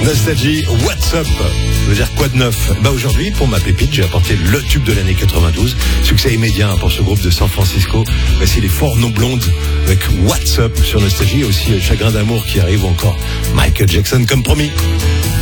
Nostalgie, what's up? Ça veut dire quoi de neuf? Aujourd'hui, pour ma pépite, j'ai apporté le tube de l'année 92. Succès immédiat pour ce groupe de San Francisco. Voici les Four Non Blondes avec What's Up sur Nostalgie. Et aussi Chagrin d'amour qui arrive, ou encore Michael Jackson comme promis.